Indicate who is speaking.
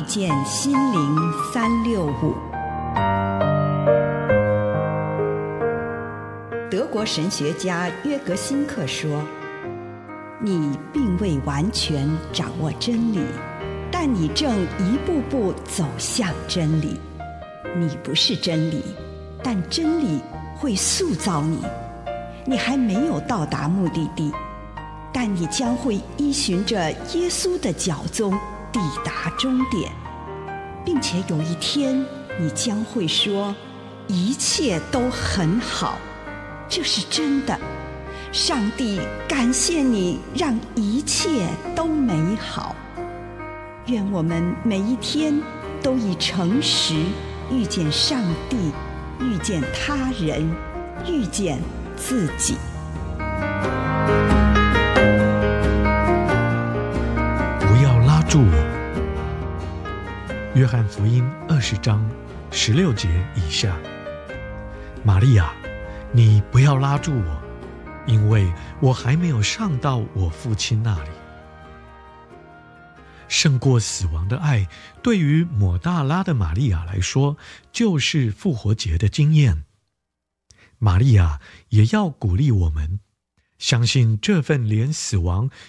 Speaker 1: 遇见心灵365。德国神学家约格辛克说，你并未完全掌握真理，但你正一步步走向真理。你不是真理，但真理会塑造你。你还没有到达目的地，但你将会依循着耶稣的脚踪抵达终点，并且有一天你将会说，一切都很好。这是真的。上帝感谢你，让一切都美好。愿我们每一天都以诚实遇见上帝，遇见他人，遇见自己。
Speaker 2: 不要拉住我。约翰福音20章16节以下。玛利亚，你不要拉住我，因为我还没有上到我父亲那里。胜过死亡的爱，对于抹大拉的玛利亚来说，就是复活节的经验。玛利亚也要鼓励我们，相信这份连死亡